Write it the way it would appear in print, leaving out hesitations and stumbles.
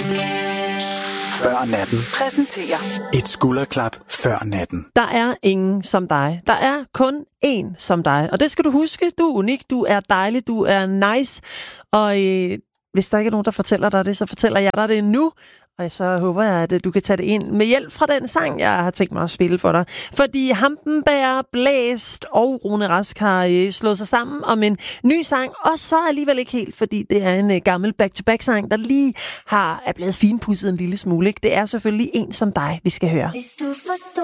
Før natten. Præsenterer Et skulderklap før natten. Der er ingen som dig. Der er kun én som dig. Og det skal du huske. Du er unik, du er dejlig, du er nice. Og hvis der ikke er nogen, der fortæller dig det, så fortæller jeg dig det nu. Og så håber jeg, at du kan tage det ind med hjælp fra den sang, jeg har tænkt mig at spille for dig. Fordi Hampenberg, Blæst og Rune Rask har slået sig sammen om en ny sang. Og så alligevel ikke helt, fordi det er en gammel back-to-back-sang, der lige er blevet finpudset en lille smule. Ikke? Det er selvfølgelig En som dig, vi skal høre.